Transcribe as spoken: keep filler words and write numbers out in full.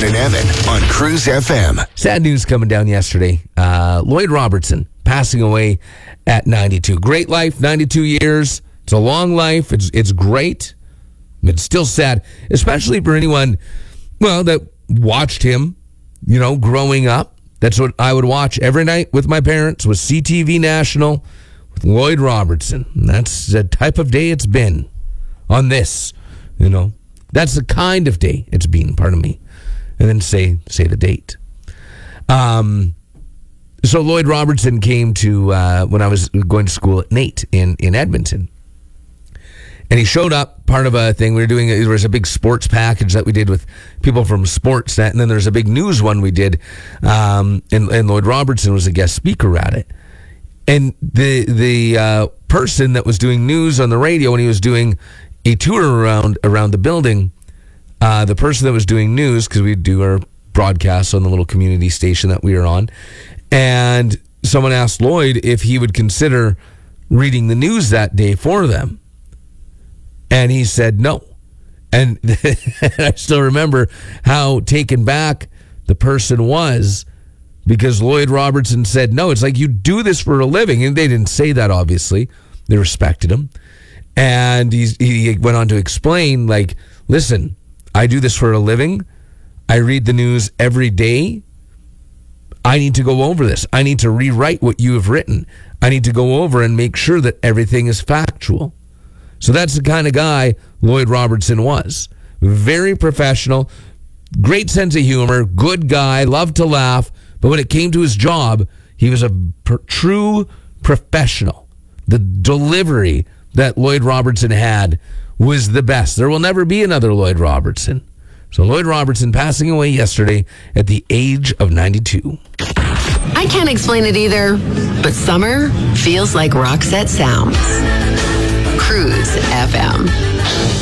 Dan and Evan on Cruise F M. Sad news coming down yesterday. Uh, Lloyd Robertson passing away at ninety-two. Great life, ninety-two years. It's a long life. It's it's great. It's still sad, especially for anyone, well, that watched him, you know, growing up. That's what I would watch every night with my parents, was C T V National with Lloyd Robertson. And that's the type of day it's been on this, you know. That's the kind of day it's been, pardon me. And then say say the date. Um, so Lloyd Robertson came to, uh, when I was going to school at Nate in, in Edmonton. And he showed up, part of a thing we were doing. There was a big sports package that we did with people from Sportsnet, and then there's a big news one we did, um, and, and Lloyd Robertson was a guest speaker at it. And the the uh, person that was doing news on the radio when he was doing a tour around around the building, uh, the person that was doing news, because we do our broadcasts on the little community station that we were on, and someone asked Lloyd if he would consider reading the news that day for them. And he said no. And I still remember how taken back the person was, because Lloyd Robertson said no. It's like, you do this for a living. And they didn't say that, obviously. They respected him. And he's, he went on to explain, like, listen, I do this for a living. I read the news every day. I need to go over this. I need to rewrite what you have written. I need to go over and make sure that everything is factual. So that's the kind of guy Lloyd Robertson was. Very professional, great sense of humor, good guy, loved to laugh. But when it came to his job, he was a per- true professional. The delivery that Lloyd Robertson had was the best. There will never be another Lloyd Robertson. So Lloyd Robertson passing away yesterday at the age of ninety-two. I can't explain it either, but summer feels like Roxette sounds. Cruise F M.